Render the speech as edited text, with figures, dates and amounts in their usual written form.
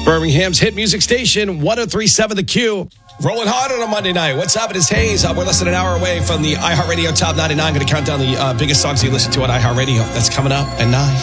Birmingham's hit music station, 103.7 The Q. Rolling hard on a Monday night. What's up? It is Hayes. We're less than an hour away from the iHeartRadio Top 99. I'm going to count down the biggest songs you listen to on iHeartRadio. That's coming up at 9.